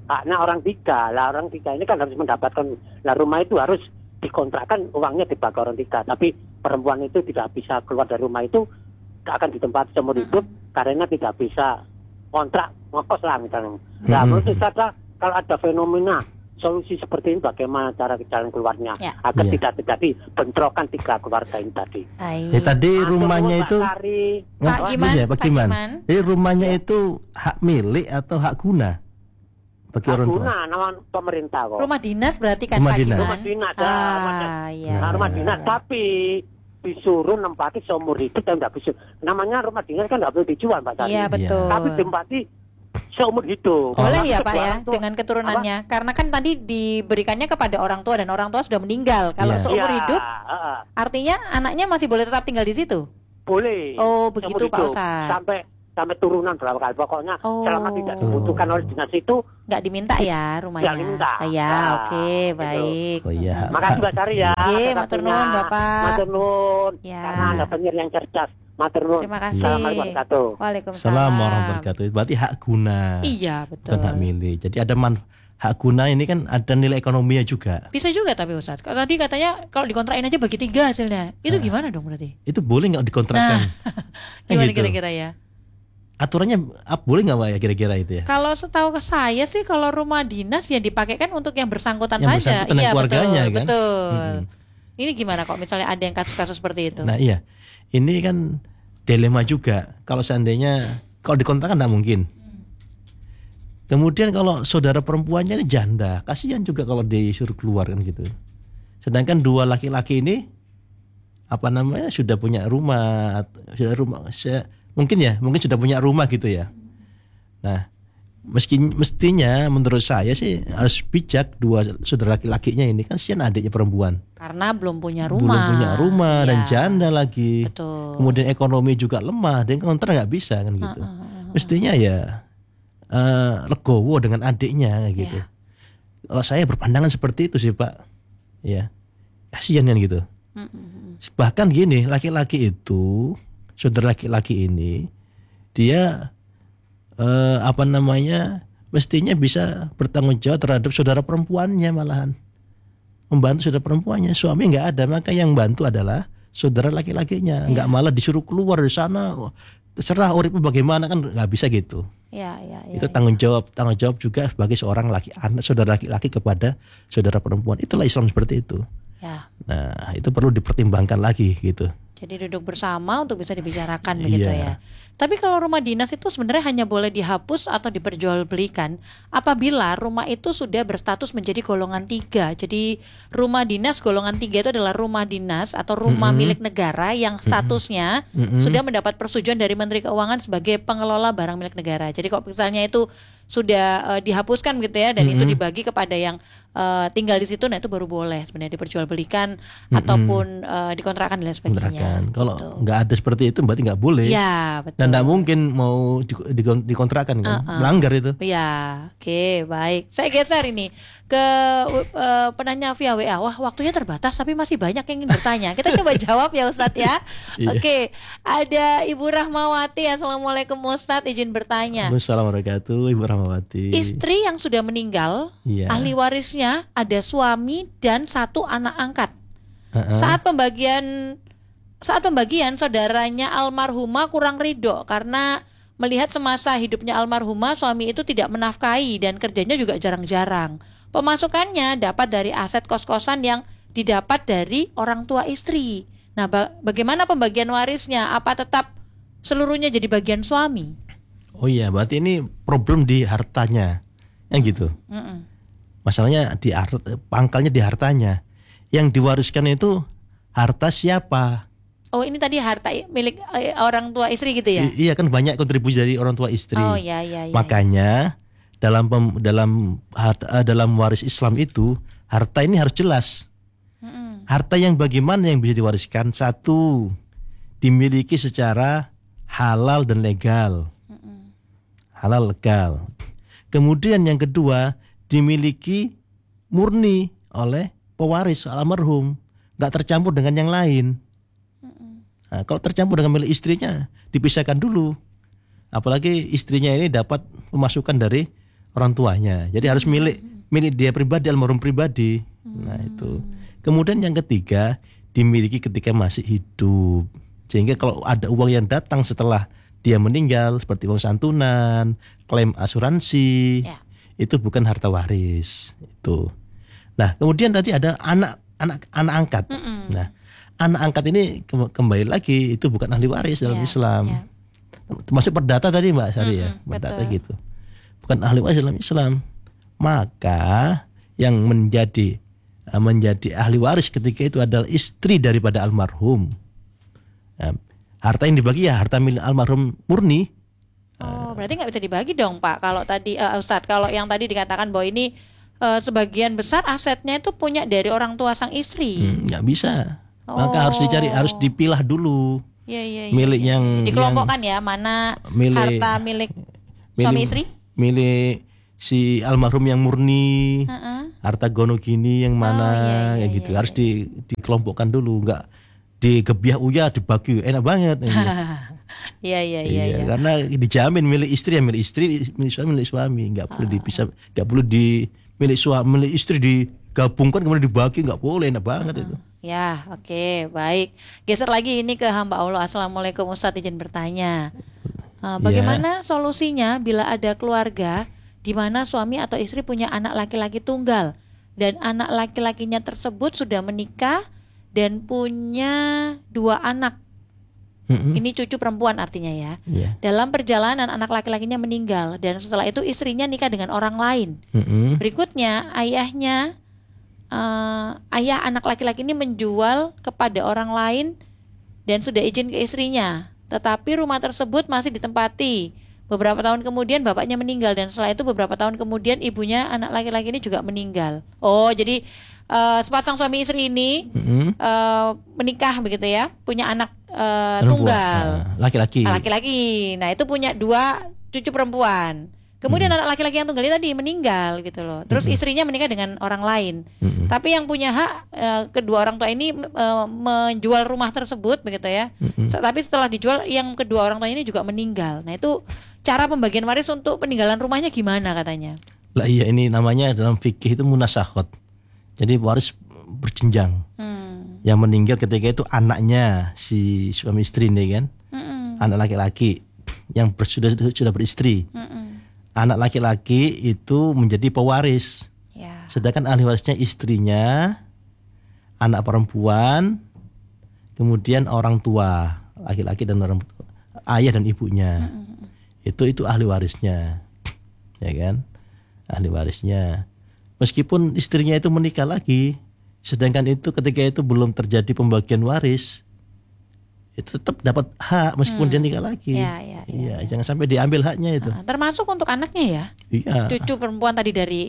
haknya orang tiga. Lah orang tiga ini kan harus mendapatkan, lah rumah itu harus dikontrakkan, uangnya dibagi orang tiga. Tapi perempuan itu tidak bisa keluar dari rumah itu, tidak akan ditempati seumur hidup karena tidak bisa kontrak ngekos lah misalnya. Nah Hmm. menurut saya kalau ada fenomena solusi seperti ini, bagaimana cara jalan keluarnya Ya. agar Iya. tidak terjadi bentrokan tiga keluarga ini tadi. Baik. Ya, tadi Atur rumahnya Mbak itu Sari. Pak Apa? Giman, Ya, Pak Pak Giman. Giman. Jadi rumahnya itu hak milik atau hak guna bagi orang tua? Guna nama pemerintah kok. Rumah dinas berarti kan Rumah Pak dinas. Giman? Rumah dinas, ya, rumah dinas. Ah, iya. Nah, rumah dinas tapi disuruh nempati seumur hidup dan tidak bisa. Namanya rumah dinas kan tidak boleh dijual, Pak Sari. Iya, betul. Tapi ditempati seumur hidup. Boleh Tapi ya Pak kedua ya, orang tua- dengan keturunannya. Karena kan tadi diberikannya kepada orang tua dan orang tua sudah meninggal. Kalau Iya. seumur Iya, hidup, heeh. artinya anaknya masih boleh tetap tinggal di situ. Boleh. Oh, Seumur begitu, Pak hidup. Ustadz. Sampai sampai turunan berapa kali. Pokoknya Oh. selama tidak dibutuhkan oleh dinas itu, Nggak diminta ya rumahnya. Nggak diminta. Ah, ya, Nah, oke, gitu. baik. Oh iya. hak- makasih Mbak Sari ya. Oke, atas matur waktunya. nuwun, Bapak. Matur nuwun. Ya. Karena Anda penyiar yang cerdas. Matur nuwun. Terima kasih. Assalamualaikum warahmatullahi wabarakatuh. Waalaikumsalam. Assalamualaikum warahmatullahi wabarakatuh. Berarti hak guna, Iya, betul. bukan hak milik. Jadi ada man hak guna ini kan ada nilai ekonominya juga. Bisa juga tapi Ustadz. Kalau tadi katanya kalau dikontrakin aja bagi tiga hasilnya. Itu gimana dong berarti? Itu boleh nggak dikontrakkan? Kan Gimana gitu. kira-kira ya? Aturannya ap, boleh nggak Pak ya kira-kira itu ya? Kalau setahu ke saya sih kalau rumah dinas ya dipakai kan untuk yang bersangkutan Yang saja. bersangkutan dan Iya, keluarganya, betul, kan? betul. Mm-mm. Ini gimana kok misalnya ada yang kasus-kasus seperti itu? Nah iya, ini kan dilema juga. Kalau seandainya kalau dikontrakkan nggak mungkin. Kemudian kalau saudara perempuannya ini janda, kasihan juga kalau disuruh keluar kan gitu. Sedangkan dua laki-laki ini apa namanya sudah punya rumah, sudah rumah, se- mungkin ya, mungkin sudah punya rumah gitu ya. Nah, meski mestinya menurut saya sih harus bijak dua saudara laki-lakinya ini kan kasihan adiknya perempuan. Karena belum punya rumah. Belum punya rumah dan Iya, janda lagi. Betul. Kemudian ekonomi juga lemah, dan kontrak nggak bisa kan gitu. Ah, ah, ah, ah. Mestinya ya eh, legowo dengan adiknya kayak gitu. Iya. Kalau saya berpandangan seperti itu sih Pak, ya kasihan kan gitu. Mm, mm, mm. Bahkan gini, laki-laki itu, saudara laki-laki ini, dia eh, apa namanya, mestinya bisa bertanggung jawab terhadap saudara perempuannya malahan, membantu saudara perempuannya. Suami nggak ada, maka yang bantu adalah saudara laki-lakinya, nggak malah disuruh keluar dari sana. Wah, terserah uripmu bagaimana, kan nggak bisa gitu. Ya, ya, ya, Itu ya. tanggung jawab, tanggung jawab juga sebagai seorang laki anak saudara laki-laki kepada saudara perempuan. Itulah Islam seperti itu. Ya. Nah, itu perlu dipertimbangkan lagi gitu. Jadi duduk bersama untuk bisa dibicarakan begitu Iya. ya. Tapi kalau rumah dinas itu sebenarnya hanya boleh dihapus atau diperjualbelikan apabila rumah itu sudah berstatus menjadi golongan tiga. Jadi rumah dinas golongan tiga itu adalah rumah dinas atau rumah Mm-mm. milik negara yang statusnya Mm-mm. sudah mendapat persetujuan dari Menteri Keuangan sebagai pengelola barang milik negara. Jadi kalau misalnya itu sudah eh, dihapuskan gitu ya dan itu Mm-mm. dibagi kepada yang eh, tinggal di situ, nah itu baru boleh sebenarnya diperjualbelikan Mm-mm. ataupun eh, dikontrakkan dan lain sebagainya. Kontrakan. Kalau gitu. nggak ada seperti itu berarti nggak boleh. Ya, betul. Dan nggak mungkin mau di, di, dikontrakan kan, Uh-uh. melanggar itu. Ya, oke, baik. Saya geser ini ke eh, penanya via W A. Wah, waktunya terbatas tapi masih banyak yang ingin bertanya. Kita coba jawab ya Ustadz ya. Iya. Oke, ada Ibu Rahmawati. Assalamualaikum Ustadz, izin bertanya. Assalamualaikum warahmatullahi wabarakatuh, Ibu Rahmawati. Istri yang sudah meninggal, Iya. ahli warisnya ada suami dan satu anak angkat. Uh-uh. Saat pembagian saat pembagian saudaranya almarhumah kurang ridho karena melihat semasa hidupnya almarhumah suami itu tidak menafkahi dan kerjanya juga jarang-jarang. Pemasukannya dapat dari aset kos-kosan yang didapat dari orang tua istri. Nah, ba- bagaimana pembagian warisnya? Apa tetap seluruhnya jadi bagian suami? Oh iya, berarti ini problem di hartanya, yang gitu. Mm-mm. Masalahnya di hart- pangkalnya di hartanya. Yang diwariskan itu harta siapa? Oh, ini tadi harta i- milik eh, orang tua istri gitu ya? I- iya kan banyak kontribusi dari orang tua istri. Oh, ya, ya, ya. Makanya dalam pem- dalam harta, eh, dalam waris Islam itu harta ini harus jelas. Mm-mm. Harta yang bagaimana yang bisa diwariskan? Satu, dimiliki secara halal dan legal. Mm-mm. Halal legal. Kemudian yang kedua, dimiliki murni oleh pewaris almarhum, nggak tercampur dengan yang lain. Mm-mm. Nah, kalau tercampur dengan milik istrinya, dipisahkan dulu. Apalagi istrinya ini dapat pemasukan dari orang tuanya. Jadi harus milik milik dia pribadi, almarhum pribadi. Nah itu. Kemudian yang ketiga, dimiliki ketika masih hidup. Sehingga kalau ada uang yang datang setelah dia meninggal, seperti uang santunan, klaim asuransi, Ya. itu bukan harta waris. Itu. Nah kemudian tadi ada anak anak anak angkat. Mm-mm. Nah anak angkat ini ke- kembali lagi itu bukan ahli waris dalam Ya, Islam. ya. Termasuk perdata tadi Mbak Sari ya, Mm-mm, perdata betul. gitu. Bukan ahli waris dalam Islam. Maka yang menjadi menjadi ahli waris ketika itu adalah istri daripada almarhum. Nah, harta yang dibagi ya harta milik almarhum murni. Oh, berarti nggak bisa dibagi dong, Pak. Kalau tadi uh, Ustadz, kalau yang tadi dikatakan bahwa ini uh, sebagian besar asetnya itu punya dari orang tua sang istri. Hmm, nggak bisa. Maka harus dicari, harus dipilah dulu. Iya, iya, iya, milik iya. yang dikelompokkan ya, mana milik- harta milik suami milik- istri? Milik si almarhum yang murni, Heeh. harta gono gini yang mana, Oh, iya, iya, kayak gitu. iya, Harus di, dikelompokkan dulu, nggak digebiah uya dibagi, enak banget. Iya, iya, iya, Iya, iya. karena dijamin milik istri ya milik istri, milik suami milik suami, nggak perlu dipisah, nggak perlu di milik suami milik istri digabungkan kemudian dibagi, nggak boleh, enak banget itu. Ya, oke, baik. Geser lagi ini ke hamba Allah. Assalamualaikum Ustadz, izin bertanya. Uh, bagaimana solusinya bila ada keluarga di mana suami atau istri punya anak laki-laki tunggal dan anak laki-lakinya tersebut sudah menikah dan punya dua anak. Mm-mm. Ini cucu perempuan artinya ya. Iya. Dalam perjalanan anak laki-lakinya meninggal dan setelah itu istrinya nikah dengan orang lain. Mm-mm. Berikutnya ayahnya eh, ayah anak laki-laki ini menjual kepada orang lain dan sudah izin ke istrinya. Tetapi rumah tersebut masih ditempati. Beberapa tahun kemudian bapaknya meninggal dan setelah itu beberapa tahun kemudian ibunya anak laki-laki ini juga meninggal. Oh, jadi eh, sepasang suami istri ini Mm-mm. eh, menikah begitu ya, punya anak eh, Perempuan. tunggal. Nah, laki-laki. Ah, laki-laki. Nah, itu punya dua cucu perempuan. Kemudian Hmm. anak laki-laki yang tunggal ini tadi meninggal gitu loh. Terus Hmm. istrinya menikah dengan orang lain. Mm-mm. Tapi yang punya hak eh, kedua orang tua ini eh, menjual rumah tersebut begitu ya. Mm-mm. Se- Tapi setelah dijual yang kedua orang tua ini juga meninggal. Nah, itu cara pembagian waris untuk peninggalan rumahnya gimana katanya? Lah iya, ini namanya dalam fikih itu munasakhot. Jadi waris berjenjang. Hmm. Yang meninggal ketika itu anaknya si suami istri ini kan, Mm-mm. anak laki-laki yang ber- sudah sudah beristri. Mm-mm. Anak laki-laki itu menjadi pewaris. Ya. Sedangkan ahli warisnya istrinya, anak perempuan, kemudian orang tua, laki-laki dan orang tua, ayah dan ibunya. Mm-mm. Itu itu ahli warisnya. Ya kan? Ahli warisnya. Meskipun istrinya itu menikah lagi, sedangkan itu ketika itu belum terjadi pembagian waris, itu tetap dapat hak meskipun Hmm. dia nikah lagi. Ya, ya, ya, Iya, ya. jangan sampai diambil haknya itu. Nah, termasuk untuk anaknya ya. Iya. Cucu perempuan tadi dari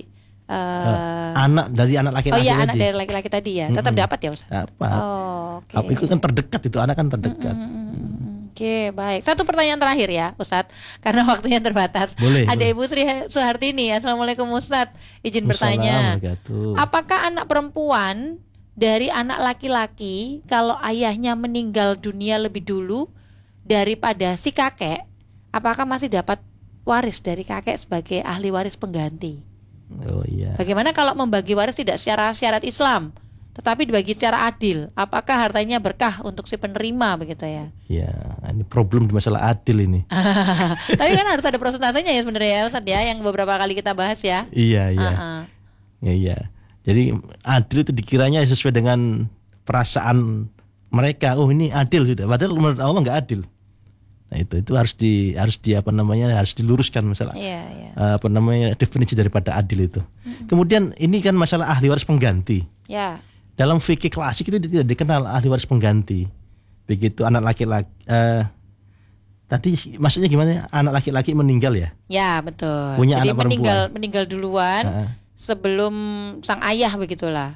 eh, Anak dari anak oh laki-laki iya, anak tadi. dari laki-laki tadi ya. Tetap Mm-mm. dapat ya, Ustaz? Apa? Oh, oke. Apa itu kan terdekat itu, anak kan terdekat. Mm, mm, mm, mm. Oke, baik. Satu pertanyaan terakhir ya, Ustadz, karena waktunya terbatas. Boleh, Ada boleh. Ibu Sri Suhartini. Assalamualaikum Ustadz. Izin Assalamualaikum bertanya. warahmatullahi wabarakatuh. Apakah anak perempuan dari anak laki-laki kalau ayahnya meninggal dunia lebih dulu daripada si kakek, apakah masih dapat waris dari kakek sebagai ahli waris pengganti? Oh iya. Bagaimana kalau membagi waris tidak secara syarat Islam, tetapi dibagi secara adil? Apakah hartanya berkah untuk si penerima begitu ya? Ya, ini problem di masalah adil ini. Tapi kan harus ada prosentasenya ya sebenarnya ya Ustadz ya, yang beberapa kali kita bahas ya. Iya, iya. Uh-uh. Ya, iya. Jadi adil itu dikiranya sesuai dengan perasaan mereka. Oh, ini adil sudah. Padahal menurut Allah nggak adil. Nah, itu itu harus di harus di apa namanya? harus diluruskan masalah. Iya, iya. Apa namanya? definisi daripada adil itu. Kemudian ini kan masalah ahli waris pengganti. Ya. Dalam fikih klasik itu tidak dikenal ahli waris pengganti. Begitu anak laki-laki eh, tadi maksudnya gimana? Anak laki-laki meninggal ya? Ya, betul. Punya Jadi anak meninggal perempuan. meninggal duluan Heeh. sebelum sang ayah begitulah.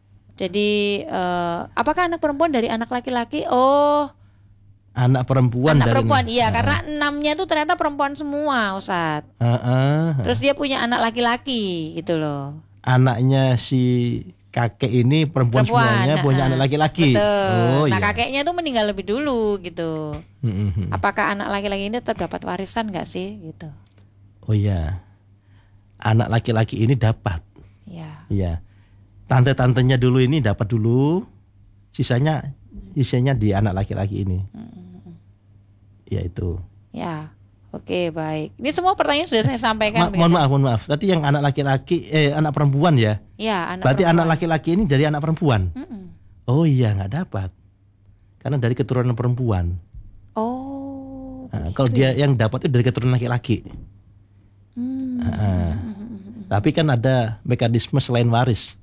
Jadi eh, apakah anak perempuan dari anak laki-laki? Oh, Anak perempuan anak dari perempuan. Iya, Heeh. karena enamnya tuh ternyata perempuan semua, Ustadz. Heeh. Terus dia punya anak laki-laki gitu loh. Anaknya si kakek ini perempuan, Perempuan, semuanya punya nah, anak laki-laki. Betul. Oh Nah, iya. kakeknya tuh meninggal lebih dulu gitu. Mm-mm. Apakah anak laki-laki ini tetap dapat warisan nggak sih gitu? Oh iya. anak laki-laki ini dapat. Ya. Iya. Tante-tantenya dulu ini dapat dulu, sisanya sisanya di anak laki-laki ini. Mm-mm. Ya itu. Ya. Oke, baik. Ini semua pertanyaan sudah saya sampaikan. Ma- mohon maaf, mohon maaf. Tadi yang anak laki-laki, eh anak perempuan ya. Ya, anak Berarti perempuan. anak laki-laki ini dari anak perempuan. Mm-mm. Oh iya, nggak dapat. Karena dari keturunan perempuan. Oh. Nah, begitu kalau dia ya? yang dapat itu dari keturunan laki-laki. Hmm. Ah. Tapi kan ada mekanisme selain waris.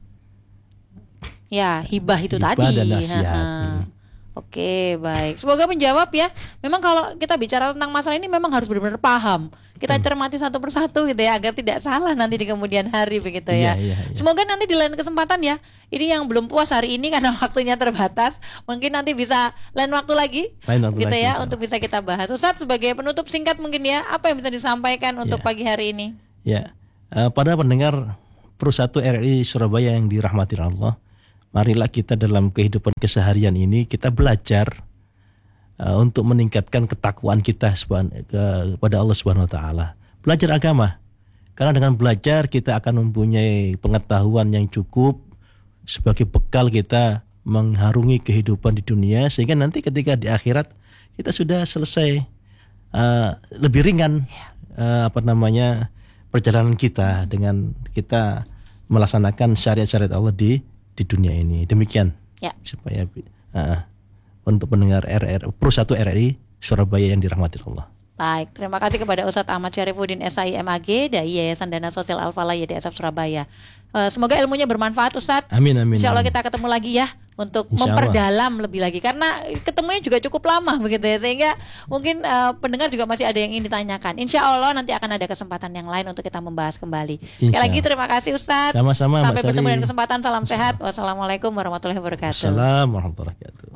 Ya, hibah itu Hibah tadi. dan nasihat. Ha-ha. Hmm. Oke, baik. Semoga menjawab ya. Memang kalau kita bicara tentang masalah ini memang harus benar-benar paham. Kita Hmm. cermati satu persatu gitu ya agar tidak salah nanti di kemudian hari begitu ya. Iya, iya, iya. Semoga nanti di lain kesempatan ya. Ini yang belum puas hari ini karena waktunya terbatas. Mungkin nanti bisa lain waktu lagi. Lain waktu gitu lagi, ya insya untuk bisa kita bahas. Ustadz sebagai penutup singkat mungkin ya, apa yang bisa disampaikan untuk Ya. pagi hari ini? Ya, eh, pada pendengar Pro satu R R I Surabaya yang dirahmati Allah, marilah kita dalam kehidupan keseharian ini kita belajar uh, untuk meningkatkan ketakwaan kita subhan- ke- kepada Allah Subhanahu wa taala. Belajar agama. Karena dengan belajar kita akan mempunyai pengetahuan yang cukup sebagai bekal kita mengharungi kehidupan di dunia, sehingga nanti ketika di akhirat kita sudah selesai, uh, lebih ringan uh, apa namanya perjalanan kita dengan kita melaksanakan syariat-syariat Allah di di dunia ini. Demikian. Ya. Supaya uh, untuk pendengar R R Pro satu R R I Surabaya yang dirahmati Allah. Baik, terima kasih kepada Ustadz Ahmad Syarifuddin S I M A G dari Yayasan Dana Sosial Al-Falah Y D S F Surabaya. Eh, semoga ilmunya bermanfaat Ustadz. Amin amin. Insya Allah amin. kita ketemu lagi ya untuk Insya Allah. memperdalam lebih lagi karena ketemunya juga cukup lama begitu ya, sehingga mungkin eh, pendengar juga masih ada yang ingin ditanyakan. Insya Allah nanti akan ada kesempatan yang lain untuk kita membahas kembali. Sekali Insya lagi Allah. terima kasih Ustadz. Sama-sama, Mbak Sampai bertemu Sari. dan kesempatan. Salam sehat. Wassalamualaikum warahmatullahi wabarakatuh. Assalamualaikum warahmatullahi wabarakatuh.